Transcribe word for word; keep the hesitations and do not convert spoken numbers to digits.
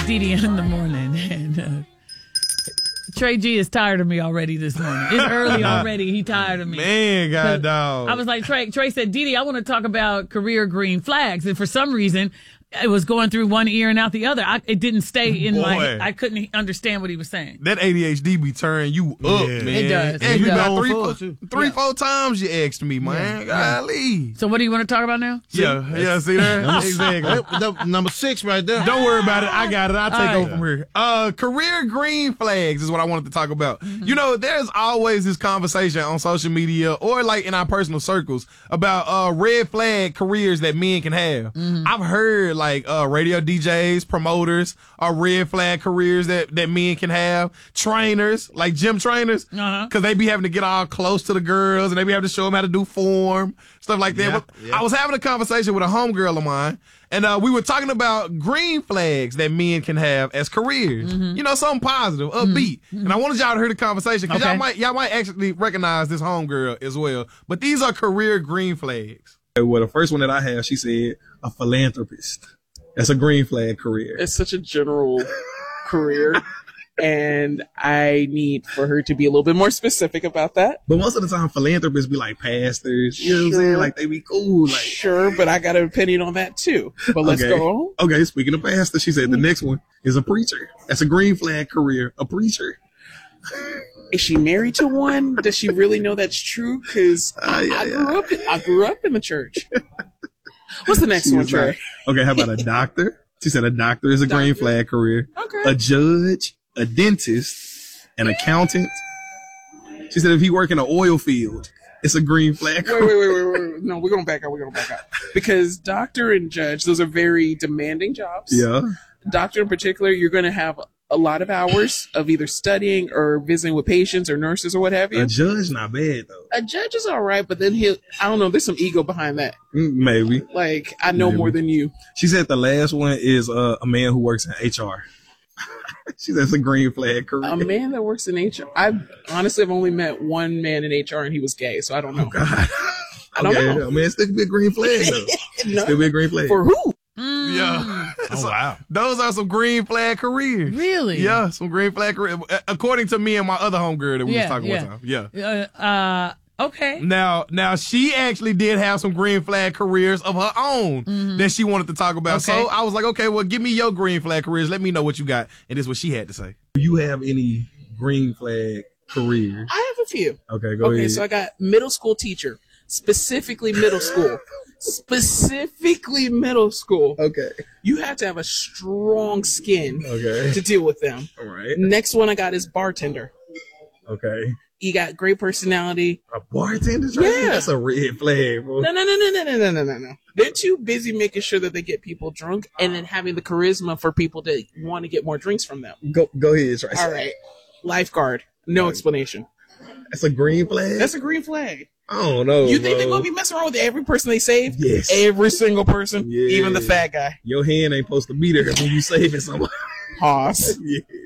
Dee Dee in the morning, and uh, Trey G is tired of me already this morning. It's early already. He tired of me. Man, God dog. I was like, Trey, Trey said, Dee Dee, I want to talk about career green flags. And for some reason, it was going through one ear and out the other. I, it didn't stay in Boy. my head. I couldn't understand what he was saying. That A D H D be turning you up, Yeah. man. It does. And It you does. got three, Full, four, too. three Yeah. four times you asked me, man. Yeah. Golly. So what do you want to talk about now? Yeah, yeah, see that? Exactly. That- that- number six right there. Don't worry about it. I got it. I'll take All right. over from here. Uh, career green flags is what I wanted to talk about. Mm-hmm. You know, there's always this conversation on social media or like in our personal circles about uh red flag careers that men can have. Mm-hmm. I've heard like uh radio D Js, promoters are red flag careers that, that men can have. Trainers, like gym trainers, Uh-huh. because they be having to get all close to the girls and they be having to show them how to do form, stuff like that. Yeah, But yeah. I was having a conversation with a homegirl of mine, and uh, we were talking about green flags that men can have as careers. Mm-hmm. You know, something positive, upbeat. And I wanted y'all to hear the conversation because Okay. y'all might y'all might actually recognize this homegirl as well. But these are career green flags. Well, the first one that I have, she said, a philanthropist. That's a green flag career. It's such a general career, and I need for her to be a little bit more specific about that. But most of the time, philanthropists be like pastors. You know what I'm saying? Sure. Like they be cool. Like Sure, but I got an opinion on that too. But let's Okay. go on. Okay, speaking of pastor, she said the next one is a preacher. That's a green flag career, a preacher. Is she married to one? Does she really know that's true? Because Uh, yeah, I yeah. grew up. I grew up in the church. What's the next She one, was like, Trey? okay, how about a doctor? She said a doctor is a green Doctor. flag career. Okay. A judge, a dentist, an accountant. She said if he work in an oil field, it's a green flag Wait, career. wait, wait, wait, wait, wait. No, we're going back out. We're going back out. Because doctor and judge, those are very demanding jobs. Yeah. Doctor in particular, you're going to have a lot of hours of either studying or visiting with patients or nurses or what have you. A judge, not bad though. A judge is all right, but then he'll, I don't know, there's some ego behind that. Mm, Maybe. Like, I know Maybe. more than you. She said the last one is uh, a man who works in H R. She said it's a green flag career. A man that works in H R, I honestly have only met one man in H R and he was gay, so I don't know. God. I don't Okay, know. I mean, it still could be a green flag though. No. Still be a green flag. For who? Yeah. Oh, wow. Those are some green flag careers. Really? Yeah, some green flag careers. According to me and my other homegirl that we Yeah, was talking yeah. one time. Yeah. Uh, uh, okay. Now, now she actually did have some green flag careers of her own that she wanted to talk about. Mm-hmm. Okay. So I was like, okay, well, give me your green flag careers. Let me know what you got. And this is what she had to say. Do you have any green flag careers? I have a few. Okay, go Okay, ahead. so I got middle school teacher, specifically middle school. Specifically middle school. okay. You have to have a strong skin Okay. to deal with them. All right. Next one I got is bartender. Okay. You got great personality. A bartender's right? Yeah. That's a red flag, bro. No, no, no, no, no, no, no, no, no, no. They're too busy making sure that they get people drunk and then having the charisma for people to want to get more drinks from them. Go, go ahead, Tracy. All right. Lifeguard. No explanation. That's a green flag? That's a green flag. I don't know. You think they're bro. going to be messing around with every person they save? Yes. Every single person? Yeah. Even the fat guy. Your hand ain't supposed to be there when you saving somebody. Hoss. Yeah.